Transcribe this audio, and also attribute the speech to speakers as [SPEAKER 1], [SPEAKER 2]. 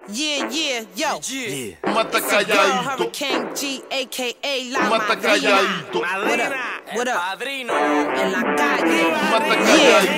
[SPEAKER 1] Yeah, yo.
[SPEAKER 2] Yeah.
[SPEAKER 3] Mata
[SPEAKER 1] It's your girl,
[SPEAKER 3] calladito.
[SPEAKER 1] Hurricane G, a.k.a. La
[SPEAKER 3] Mata
[SPEAKER 1] Madrina.
[SPEAKER 3] calladito.
[SPEAKER 1] What up? What up?
[SPEAKER 2] Padrino.
[SPEAKER 1] En la calle.
[SPEAKER 3] Mata
[SPEAKER 1] Yeah.
[SPEAKER 3] calladito.